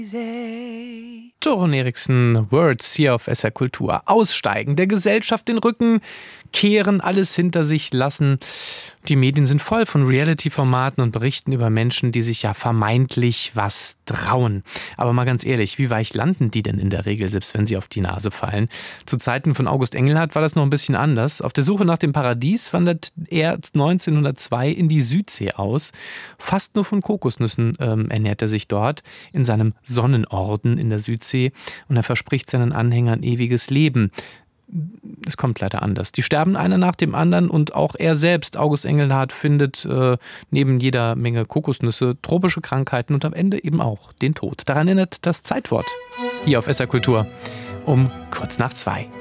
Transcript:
Toron Eriksen, Words hier auf SR Kultur. Aussteigen, der Gesellschaft den Rücken kehren, alles hinter sich lassen. Die Medien sind voll von Reality-Formaten und Berichten über Menschen, die sich ja vermeintlich was trauen. Aber mal ganz ehrlich, wie weich landen die denn in der Regel, selbst wenn sie auf die Nase fallen? Zu Zeiten von August Engelhardt war das noch ein bisschen anders. Auf der Suche nach dem Paradies wandert er 1902 in die Südsee aus. Fast nur von Kokosnüssen ernährt er sich dort in seinem Sonnenorden in der Südsee und er verspricht seinen Anhängern ewiges Leben. Es kommt leider anders. Die sterben einer nach dem anderen und auch er selbst, August Engelhardt, findet neben jeder Menge Kokosnüsse tropische Krankheiten und am Ende eben auch den Tod. Daran erinnert das Zeitwort hier auf SR Kultur um 1:45.